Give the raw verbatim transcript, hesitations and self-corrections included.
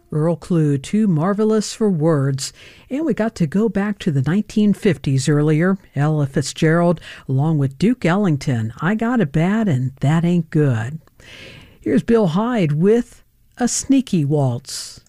Earl Klugh, too marvelous for words. And we got to go back to the nineteen fifties earlier. Ella Fitzgerald, along with Duke Ellington. I Got It Bad and That Ain't Good. Here's Bill Hyde with A Sneaky Waltz.